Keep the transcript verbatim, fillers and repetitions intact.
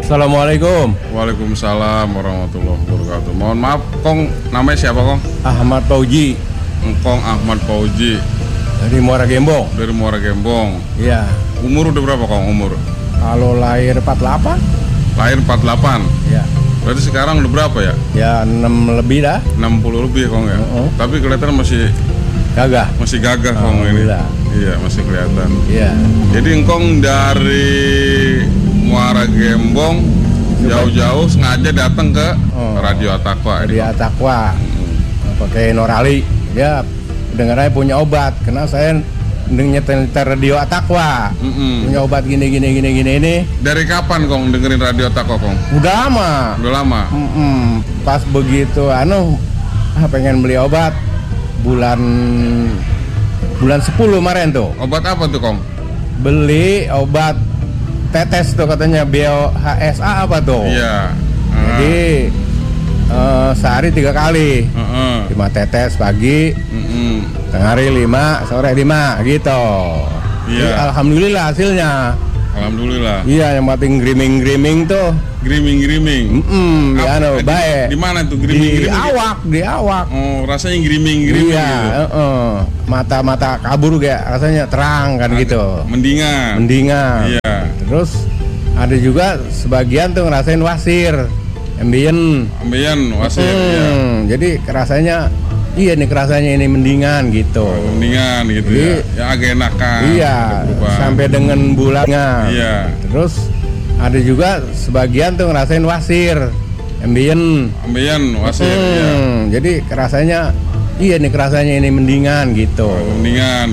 Assalamualaikum. Waalaikumsalam warahmatullahi wabarakatuh. Mohon maaf, Kong, namanya siapa, Kong? Ahmad Fauji. Engkong Ahmad Fauji Dari Muara Gembong. dari Muara Gembong. Iya. Umur udah berapa, Kong? Umur? Kalau lahir empat puluh delapan? Lahir empat puluh delapan. Ya. Berarti sekarang udah berapa ya? Ya enam lebih dah. enam puluh lebih, Kong ya. Uh-uh. Tapi kelihatan masih Gagah. masih gagah, Kong ini. Alhamdulillah. Iya, masih kelihatan. Iya. Jadi Engkong dari Muara Gembong jauh-jauh sengaja datang ke Oh. Radio Atakwa. Di Atakwa. Pakai Norali. Ya, dengarnya punya obat. Karena saya nyetel Radio Atakwa. Mm-mm. Punya obat gini gini gini gini ini. Dari kapan, Kong, dengerin Radio Atakwa, Kong? Udah lama. Udah lama. Mm-mm. Pas begitu anu ah, pengen beli obat bulan bulan sepuluh kemarin tuh. Obat apa tuh, Kong? Beli obat tetes tuh katanya Bio H S A apa tuh. Iya. Jadi eh, sehari tiga kali. Heeh. Lima tetes pagi, Mm-mm. tengah hari lima, sore lima gitu. Jadi, Iya. alhamdulillah hasilnya. Alhamdulillah. Iya, yang penting griming-griming tuh. Griming-griming. Mm, ya anu, di, baik. di mana tuh Di griming-griming? awak, di awak. Oh, rasanya griming-griming Iya, gitu. heeh. Mata-mata kabur kayak rasanya terang kan gitu. Mendingan. Mendingan. Iya. Terus ada juga sebagian tuh ngerasain wasir, ambien. Ambeien wasir ya. Hmm, jadi rasanya iya nih kerasanya ini mendingan gitu. Mendingan gitu Jadi, ya. Ya agak enakan. Iya, ada perubahan. sampai dengan bulannya. Iya. Terus ada juga sebagian tuh ngerasain wasir, ambien. Ambeien wasir ya. Hmm, jadi rasanya iya nih kerasanya ini mendingan gitu. Mendingan